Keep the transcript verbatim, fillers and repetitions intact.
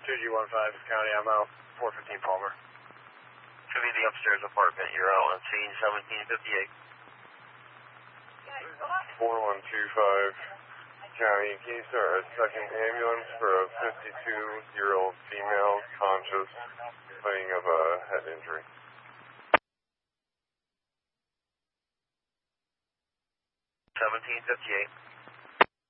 two G one five County, I'm out, four fifteen Palmer. Should be the upstairs apartment. You're out on scene seventeen fifty-eight. four one two five County, can you start a second ambulance for a fifty-two-year-old female conscious complaining of a head injury? seventeen fifty-eight.